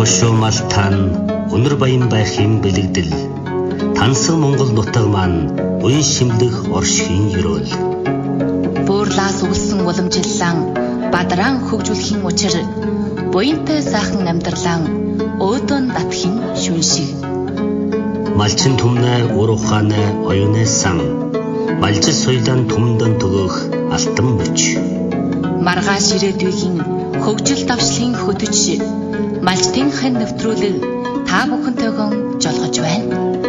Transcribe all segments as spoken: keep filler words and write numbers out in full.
хошуумал тан өнөр баян байхын бэлэгдэл тансан Монгол нутаг маань уян шимлэх оршихын ёроол буурлаас үлсэн уламжлалан бадран хөгжүүлэхийн учир буянтай сайхан амьдралан өөдөн татхийн шүн шиг малчин түмнэ ур ухаанэ оюунэ сан малжил соёлын түмэндэн төгөөх алтан мөч маргааш ирээдүйн хөгжил давшлын хөдөж малчтын хэн нэвтрүүлэг та бүхэнтэйгэн жолгож байна.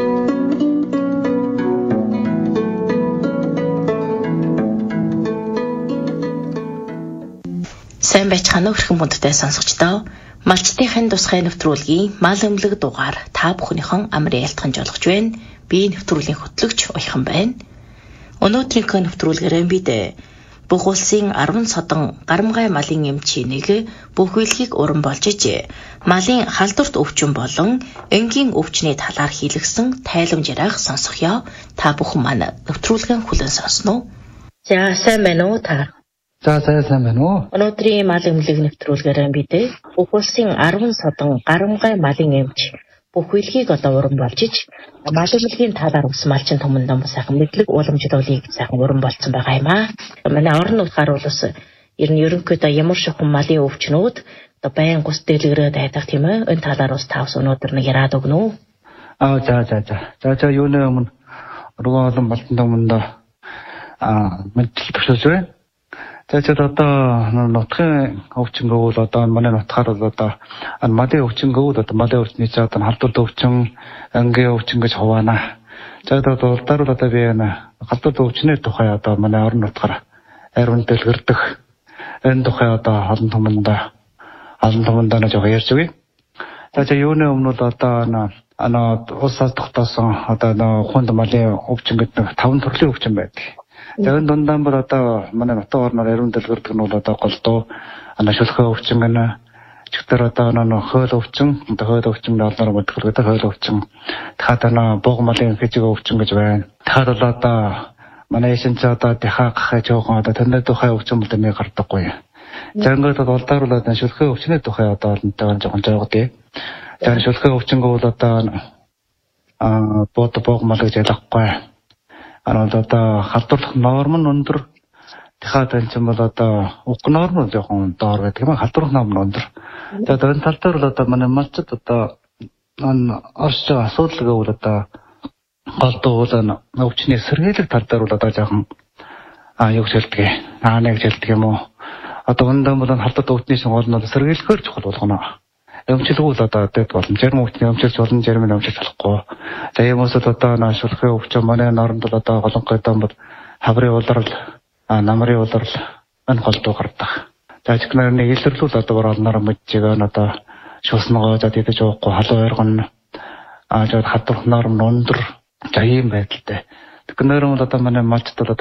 Сайн байцгаана уу хэрхэн бүндтэй сонсогчдоо. Малчтын хэн тусгай нэвтрүүлгийн мал өмлөг дугаар та бүхнийхэн амрын ялтхан жолгож байна. Би нэвтрүүлгийн хөтлөгч Уяхан байна. Өнөөдрийн нэвтрүүлгээрээ бид бүх улсын арван содон гарамгай малын эмчийг бүх үйлхийг уран болж иж малын халдварт өвчин болон энгийн өвчний талаар хийлгсэн тайламжаараа сонсох ёо. Та бүхэн маань нэвтрүүлгэн хүлээн сонсноо. За сайн байна уу та? За сайн сайн байна уу? Өнөөдрийн мал эмнэлэг нэвтрүүлгээрээ бид бүх улсын арван содон гарамгай малын эмч бүх үйлхийг одоо уран болж иж мал эмнэлгийн талаар ус малчин томондоо сайхан мэдлэг уламжлуулыг сайхан уран болцсон байгаа юм аа. Манай орон нутгаар бол ус ер нь ерөнхийдөө ямар шохон малын өвчнүүд одоо байн гус дэлгэрээд байдаг тийм ээ. Энэ талаар ус тавс өнөөдөр нэг яраад өгнө үү? Аа за за за. За за юуны өмнө орон олон малчин томондоо аа мэдлэг төвшөөж байна. Тэгээд одоо нутгийн өвчин гэвэл одоо манай нутгаар бол одоо малын өвчин гэвэл одоо малын өвчний цаа одоо халдварт өвчин, ангийн өвчин гэж хуваана. Тэгээд одоо улдаар бол одоо би энэ халдварт өвчний тухай одоо манай орон нутгаар ариун дэлгэрдэг. Энэ тухай одоо олон томондоо олон томондоо нэг жоо ярьж өгье. Тэгээд юуны өмнө бол одоо ана усаас тогтоосон одоо хүнд малын өвчин гэдэг таван төрлийн өвчин байдаг. Тэгээд дундаа бол одоо манай нутаг орноор ариун дэлгэрдэг нь бол одоо голдуу ана шүлхэ өвчин гэнэ чигтэр одоо ана хоол өвчин одоо хоол өвчин олноор мэдгэлгээд хоол өвчин дахиад ана бог малын хэжиг өвчин гэж байна. Дахиад бол одоо манай эшин ч одоо дахиад гахаж жоохон одоо тэнд тухай өвчин бол нэг гардаггүй. Зангад бол улдаар бол одоо шүлхэ өвчний тухай одоо олонтойгоо жоохон жоогдъя. Тэгээд шүлхэ өвчин гэвэл одоо а бод бог мал гэж ялахгүй. Ана одоо халдварлах норм нь өндөр. Дахиад энэ ч бол одоо уг норм нь жоохон доор байдаг юм. Халдварлах норм нь өндөр. Тэгээд энэ тал дээр бол одоо манай малчид одоо орж байгаа асуудал гэвэл одоо голдуу бол өвчний сэргийлэх тал дээр бол одоо жоохон а юу гэж хэлдэг. Аа нэг гэж хэлдэг юм уу. Одоо өндөр бол халдварт өвчний гол нь сэргийлэхээр чухал болгоно. Өмчлгүүл одоо дэд болон зарим өвчний өмчлж болон зарим нь өмчлж болохгүй. За ийм усад одоо наашуулхын өвчин манай норонд бол одоо голонгойдон бол хаврын улирал, намрын улирал энэ голдуу гардаг. За чихнэр нэг илэрлүүл одоо оролноор мэджиг өн одоо шууснагаа за дидэж уухгүй халуун ойргон аа жоод хадвар норм өндөр за ийм байдалтай. Тэгэхээр нөр бол одоо манай малчд бол